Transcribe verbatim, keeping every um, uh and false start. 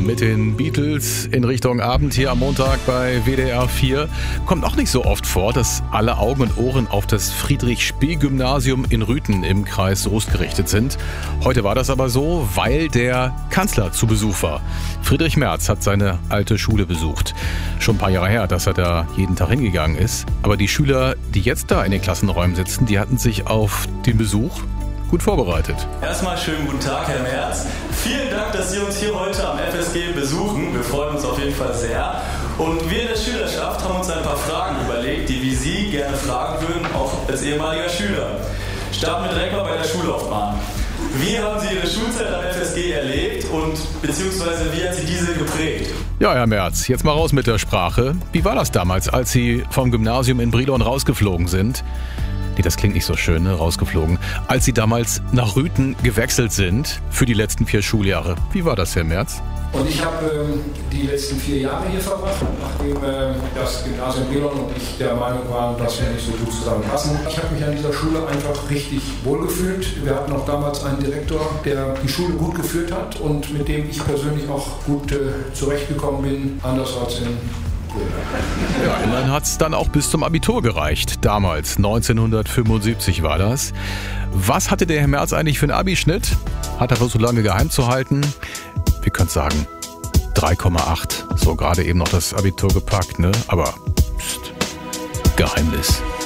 mit den Beatles in Richtung Abend hier am Montag bei W D R vier. Kommt auch nicht so oft vor, dass alle Augen und Ohren auf das Friedrich-Spee-Gymnasium in Rüthen im Kreis Soest gerichtet sind. Heute war das aber so, weil der Kanzler zu Besuch war. Friedrich Merz hat seine alte Schule besucht. Schon ein paar Jahre her, dass er da jeden Tag hingegangen ist. Aber die Schüler, die jetzt da in den Klassenräumen sitzen, die hatten sich auf den Besuch gut vorbereitet. Erstmal schönen guten Tag, Herr Merz. Vielen Dank, dass Sie uns hier heute am F S G besuchen. Wir freuen uns auf jeden Fall sehr. Und wir in der Schülerschaft haben uns ein paar Fragen überlegt, die wir Sie gerne fragen würden, auch als ehemaliger Schüler. Starten wir direkt mal bei der Schullaufbahn. Wie haben Sie Ihre Schulzeit am F S G erlebt und beziehungsweise wie hat Sie diese geprägt? Ja, Herr Merz, jetzt mal raus mit der Sprache. Wie war das damals, als Sie vom Gymnasium in Brilon rausgeflogen sind? Nee, das klingt nicht so schön, ne? Rausgeflogen. Als Sie damals nach Rüthen gewechselt sind für die letzten vier Schuljahre. Wie war das, Herr Merz? Und ich habe ähm, die letzten vier Jahre hier verbracht, nachdem äh, das Gymnasium Brilon und ich der Meinung waren, dass wir nicht so gut zusammenpassen. Ich habe mich an dieser Schule einfach richtig wohlgefühlt. Wir hatten auch damals einen Direktor, der die Schule gut geführt hat und mit dem ich persönlich auch gut äh, zurechtgekommen bin, anders als in Ja, immerhin hat es dann auch bis zum Abitur gereicht. Damals, neunzehnhundertfünfundsiebzig war das. Was hatte der Herr Merz eigentlich für einen Abischnitt? Hat er versucht, so lange geheim zu halten? Wir können sagen, drei Komma acht. So gerade eben noch das Abitur gepackt, ne? Aber pst, Geheimnis.